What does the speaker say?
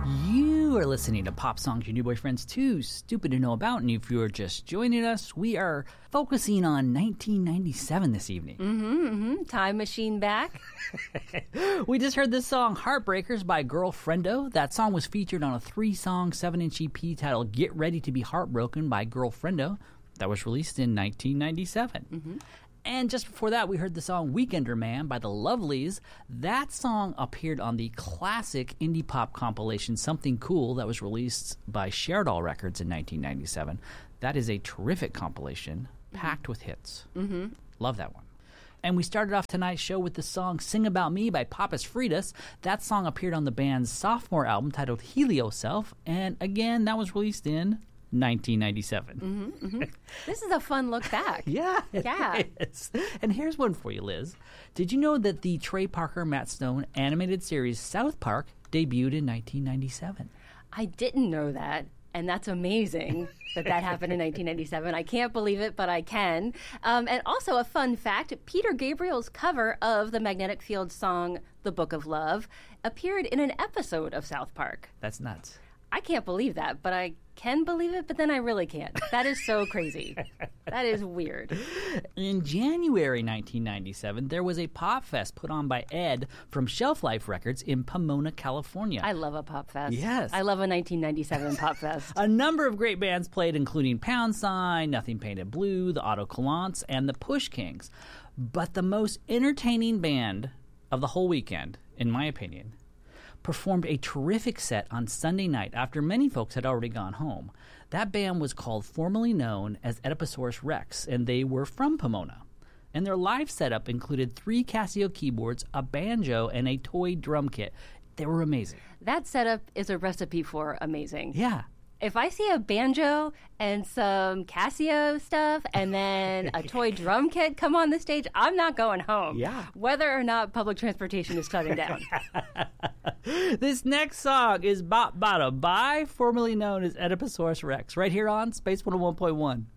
You are listening to Pop Songs Your New Boyfriend's Too Stupid to Know About, and if you're just joining us, we are focusing on 1997 this evening. Time machine back. We just heard this song, Heartbreakers by Girlfriendo. That song was featured on a 3-song, 7-inch EP titled Get Ready to Be Heartbroken by Girlfriendo. That was released in 1997. And just before that, we heard the song Weekender Man by the Lovelies. That song appeared on the classic indie pop compilation Something Cool that was released by Sharedoll Records in 1997. That is a terrific compilation, packed with hits. Love that one. And we started off tonight's show with the song Sing About Me by Papas Fritas. That song appeared on the band's sophomore album titled Helioself. And again, that was released in 1997. This is a fun look back. Yeah. Yeah. Is. And here's one for you, Liz. Did you know that the Trey Parker, Matt Stone animated series South Park debuted in 1997? I didn't know that. And that's amazing that happened in 1997. I can't believe it, but I can. And also a fun fact, Peter Gabriel's cover of the Magnetic Fields song, The Book of Love, appeared in an episode of South Park. That's nuts. I can't believe that, but I can believe it, but then I really can't. That is so crazy. That is weird. In January 1997, there was a pop fest put on by Ed from Shelf Life Records in Pomona, California. I love a pop fest. Yes. I love a 1997 pop fest. A number of great bands played, including Pound Sign, Nothing Painted Blue, the Autocollants, and the Push Kings. But the most entertaining band of the whole weekend, in my opinion, performed a terrific set on Sunday night after many folks had already gone home. That band was called formerly known as Oedipusaurus Rex, and they were from Pomona. And their live setup included 3 Casio keyboards, a banjo, and a toy drum kit. They were amazing. That setup is a recipe for amazing. Yeah. If I see a banjo and some Casio stuff and then a toy drum kit come on the stage, I'm not going home. Yeah. Whether or not public transportation is shutting down. This next song is Bop Bada by formerly known as Oedipusaurus Rex, right here on Space 101.1.